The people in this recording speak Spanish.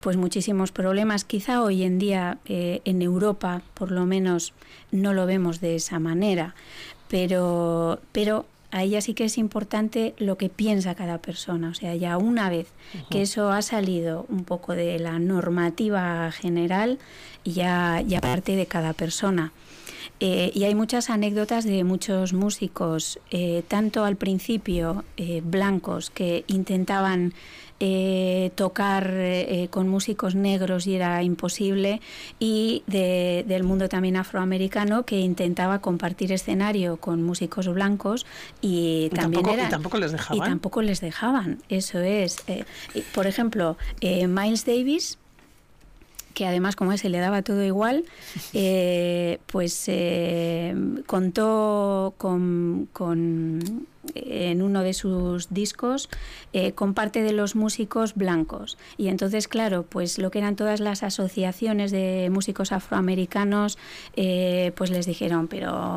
pues muchísimos problemas. Quizá hoy en día en Europa, por lo menos, no lo vemos de esa manera, pero a ella sí que es importante lo que piensa cada persona. O sea, ya una vez que eso ha salido un poco de la normativa general, ya parte de cada persona. Y hay muchas anécdotas de muchos músicos, tanto al principio blancos, que intentaban tocar con músicos negros y era imposible, y del mundo también afroamericano, que intentaba compartir escenario con músicos blancos y tampoco les dejaban. Eso es. Por ejemplo, Miles Davis, que además, como se le daba todo igual, contó en uno de sus discos con parte de los músicos blancos, y entonces, claro, pues lo que eran todas las asociaciones de músicos afroamericanos, pues les dijeron, pero